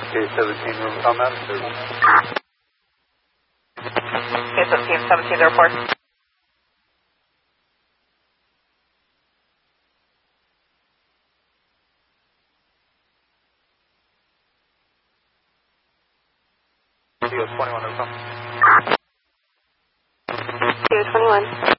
K-17 room comment. K-17, 17 report. CO 21 or something. CO 21.